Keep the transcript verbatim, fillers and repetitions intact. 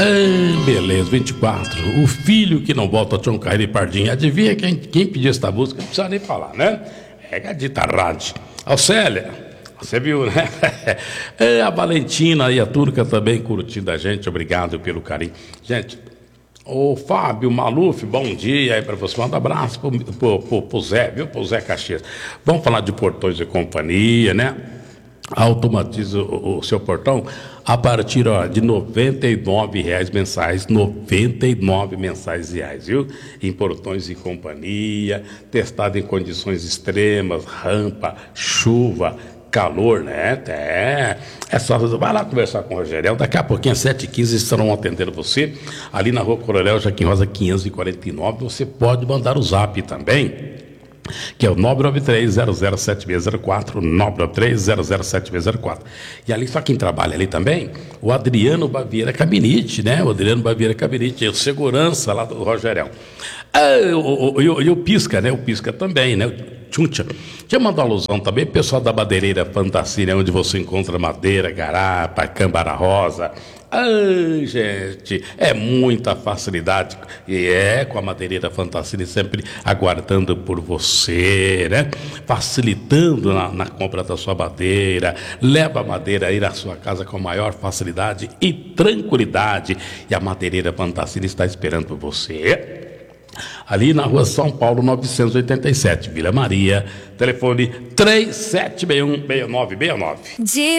Ah, beleza, vinte e quatro. O filho que não volta, Tião Carreiro e Pardinho. Adivinha quem, quem pediu essa música? Não precisa nem falar, né? É Gadita Rádio. Alcélia, você viu, né? É, a Valentina e a Turca também curtindo a gente. Obrigado pelo carinho. Gente, o Fábio Maluf, bom dia aí pra você. Manda um abraço pro, pro, pro, pro Zé, viu? Pro Zé Caxias. Vamos falar de Portões e Companhia, né? Automatiza o, o seu portão a partir ó, de noventa e nove reais mensais, noventa e nove mensais reais, viu? Em Portões e Companhia, testado em condições extremas, rampa, chuva, calor, né? É, é só, vai lá conversar com o Rogério. Daqui a pouquinho, às sete e quinze, estarão atendendo você, ali na Rua Coronel Joaquim Rosa, quinhentos e quarenta e nove. Você pode mandar o zap também, que é o nove nove três, zero zero sete seis zero quatro, nove nove três, zero zero sete seis zero quatro. E ali, só quem trabalha ali também, o Adriano Baviera Cabinete, né? O Adriano Baviera Cabinete, é o segurança lá do Rogerão. Ah, e o Pisca, né? O Pisca também, né? O Tchuncha. Deixa eu mandar uma alusão também, pessoal da Madeireira Fantasia, onde você encontra madeira, garapa, câmara rosa. Ai, gente, é muita facilidade. E é com a Madeireira Fantasia sempre aguardando por você, né? Facilitando na, na compra da sua madeira. Leva a madeira aí na sua casa com maior facilidade e tranquilidade. E a Madeireira Fantasia está esperando por você. Ali na Rua São Paulo, novecentos e oitenta e sete, Vila Maria. Telefone três sete seis um, seis nove seis nove.